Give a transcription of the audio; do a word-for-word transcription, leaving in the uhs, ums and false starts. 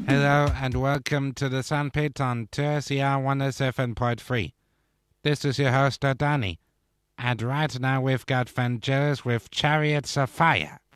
Hello and welcome to the Sandpit on two S E R one oh seven point three. This is your host, Danny. And right now we've got Vangelis with Chariots of Fire.